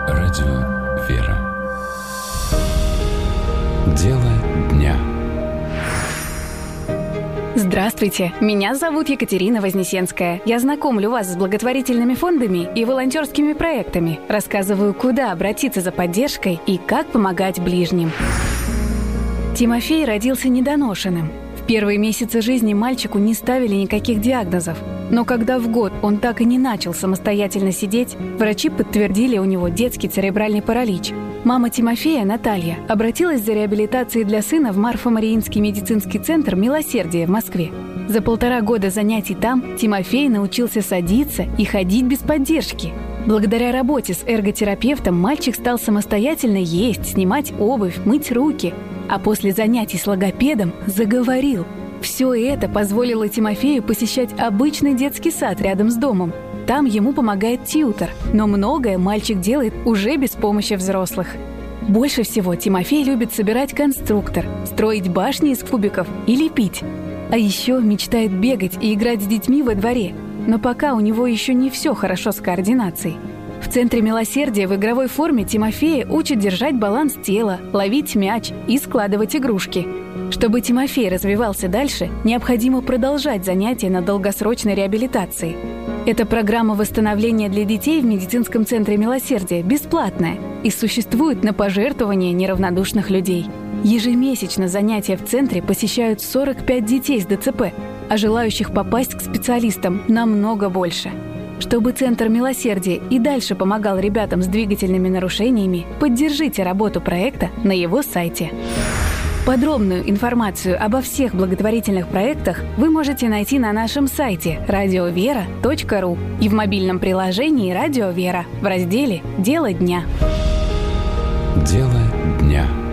Радио «Вера». Дело дня. Здравствуйте, меня зовут Екатерина Вознесенская. Я знакомлю вас с благотворительными фондами и волонтерскими проектами. Рассказываю, куда обратиться за поддержкой и как помогать ближним. Тимофей родился недоношенным. В первые месяцы жизни мальчику не ставили никаких диагнозов. Но когда в год он так и не начал самостоятельно сидеть, врачи подтвердили у него детский церебральный паралич. Мама Тимофея, Наталья, обратилась за реабилитацией для сына в Марфа-Мариинский медицинский центр «Милосердие» в Москве. За 1,5 года занятий там Тимофей научился садиться и ходить без поддержки. Благодаря работе с эрготерапевтом мальчик стал самостоятельно есть, снимать обувь, мыть руки. А после занятий с логопедом заговорил. Все это позволило Тимофею посещать обычный детский сад рядом с домом. Там ему помогает тьютор, но многое мальчик делает уже без помощи взрослых. Больше всего Тимофей любит собирать конструктор, строить башни из кубиков и лепить. А еще мечтает бегать и играть с детьми во дворе. Но пока у него еще не все хорошо с координацией. В Центре Милосердия в игровой форме Тимофея учат держать баланс тела, ловить мяч и складывать игрушки. Чтобы Тимофей развивался дальше, необходимо продолжать занятия на долгосрочной реабилитации. Эта программа восстановления для детей в медицинском центре Милосердия бесплатная и существует на пожертвования неравнодушных людей. Ежемесячно занятия в центре посещают 45 детей с ДЦП, а желающих попасть к специалистам намного больше. Чтобы Центр Милосердия и дальше помогал ребятам с двигательными нарушениями, поддержите работу проекта на его сайте. Подробную информацию обо всех благотворительных проектах вы можете найти на нашем сайте radiovera.ru и в мобильном приложении «Радио Вера» в разделе «Дело дня». Дело дня.